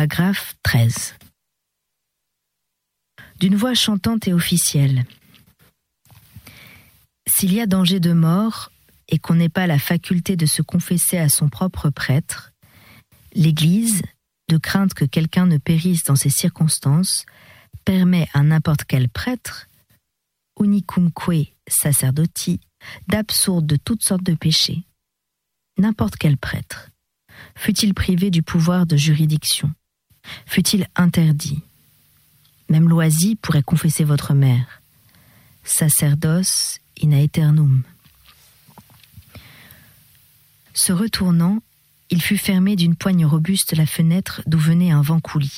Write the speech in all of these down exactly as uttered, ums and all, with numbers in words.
Paragraphe treize. D'une voix chantante et officielle. S'il y a danger de mort et qu'on n'ait pas la faculté de se confesser à son propre prêtre, l'Église, de crainte que quelqu'un ne périsse dans ces circonstances, permet à n'importe quel prêtre, unicumque sacerdoti, d'absoudre de toutes sortes de péchés. N'importe quel prêtre, fût-il privé du pouvoir de juridiction, fût-il interdit. Même Loisy pourrait confesser votre mère. Sacerdos in aeternum. Se retournant, il fut fermé d'une poigne robuste la fenêtre d'où venait un vent coulis.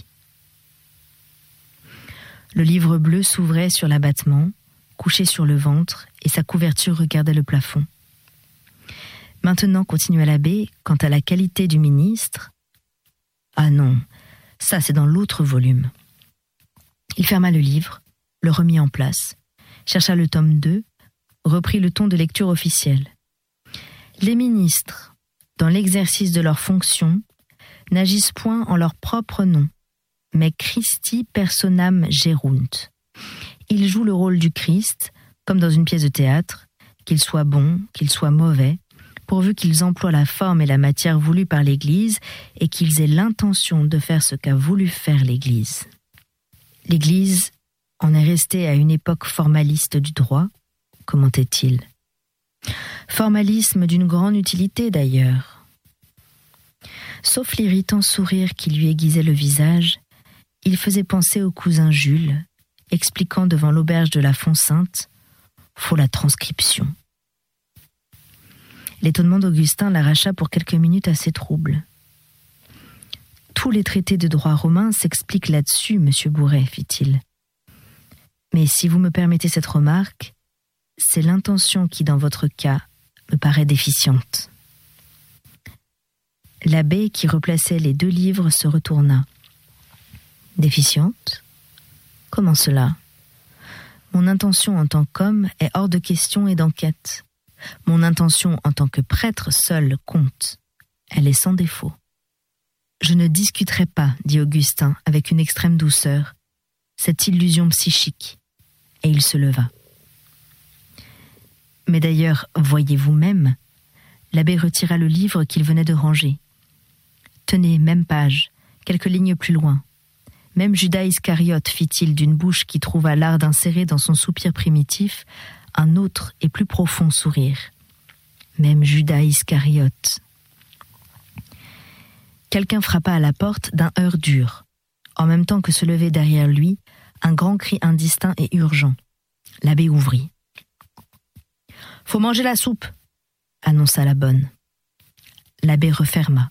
Le livre bleu s'ouvrait sur l'abattement, couché sur le ventre, et sa couverture regardait le plafond. Maintenant, continua l'abbé, quant à la qualité du ministre... Ah non, ça c'est dans l'autre volume. Il ferma le livre, le remit en place, chercha le tome deux, reprit le ton de lecture officielle. Les ministres, dans l'exercice de leurs fonctions, n'agissent point en leur propre nom, mais Christi personam gerunt. Ils jouent le rôle du Christ, comme dans une pièce de théâtre, qu'il soit bon, qu'il soit mauvais, pourvu qu'ils emploient la forme et la matière voulues par l'Église et qu'ils aient l'intention de faire ce qu'a voulu faire l'Église. L'Église en est restée à une époque formaliste du droit, commentait-il. Formalisme d'une grande utilité d'ailleurs. Sauf l'irritant sourire qui lui aiguisait le visage, il faisait penser au cousin Jules, expliquant devant l'auberge de la Font-Sainte « Faut la transcription ». L'étonnement d'Augustin l'arracha pour quelques minutes à ses troubles. « Tous les traités de droit romain s'expliquent là-dessus, monsieur Bourret, fit-il. Mais si vous me permettez cette remarque, c'est l'intention qui, dans votre cas, me paraît déficiente. » L'abbé, qui replaçait les deux livres, se retourna. « Déficiente ? Comment cela ? Mon intention en tant qu'homme est hors de question et d'enquête. Mon intention en tant que prêtre seule compte. Elle est sans défaut. » « Je ne discuterai pas, dit Augustin avec une extrême douceur, cette illusion psychique. » Et il se leva. « Mais d'ailleurs, voyez vous-même, l'abbé retira le livre qu'il venait de ranger. Tenez, même page, quelques lignes plus loin. Même Judas Iscariote, fit-il d'une bouche qui trouva l'art d'insérer dans son soupir primitif un autre et plus profond sourire. Même Judas Iscariote. Quelqu'un frappa à la porte d'un heurt dur, en même temps que se levait derrière lui un grand cri indistinct et urgent. L'abbé ouvrit. « Faut manger la soupe !» annonça la bonne. L'abbé referma.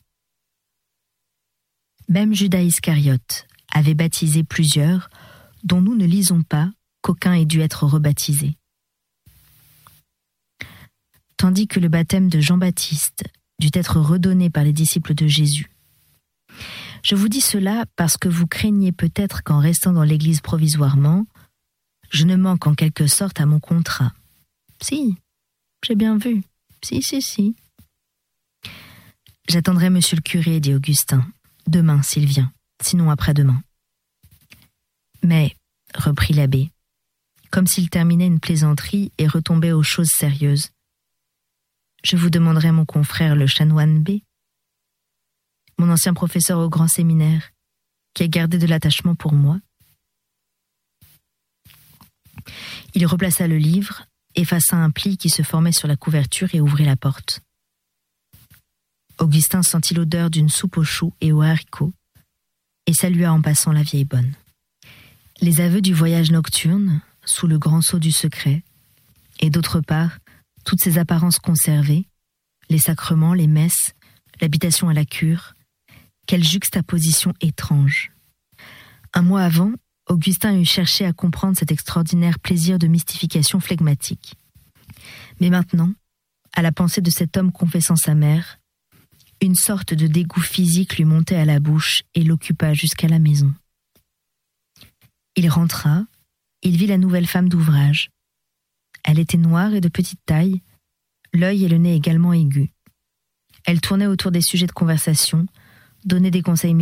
Même Judas Iscariote avait baptisé plusieurs, dont nous ne lisons pas qu'aucun ait dû être rebaptisé. Tandis que le baptême de Jean-Baptiste dut être redonné par les disciples de Jésus. Je vous dis cela parce que vous craignez peut-être qu'en restant dans l'église provisoirement, je ne manque en quelque sorte à mon contrat. Si, j'ai bien vu. Si, si, si. J'attendrai monsieur le curé, dit Augustin. Demain, s'il vient, sinon après-demain. Mais, reprit l'abbé, comme s'il terminait une plaisanterie et retombait aux choses sérieuses, je vous demanderai mon confrère le chanoine B, mon ancien professeur au grand séminaire, qui a gardé de l'attachement pour moi. Il replaça le livre, effaça un pli qui se formait sur la couverture et ouvrit la porte. Augustin sentit l'odeur d'une soupe aux choux et aux haricots et salua en passant la vieille bonne. Les aveux du voyage nocturne, sous le grand sceau du secret, et d'autre part, toutes ces apparences conservées, les sacrements, les messes, l'habitation à la cure, quelle juxtaposition étrange. Un mois avant, Augustin eut cherché à comprendre cet extraordinaire plaisir de mystification flegmatique. Mais maintenant, à la pensée de cet homme confessant sa mère, une sorte de dégoût physique lui montait à la bouche et l'occupa jusqu'à la maison. Il rentra, il vit la nouvelle femme d'ouvrage. Elle était noire et de petite taille, l'œil et le nez également aigus. Elle tournait autour des sujets de conversation, donnait des conseils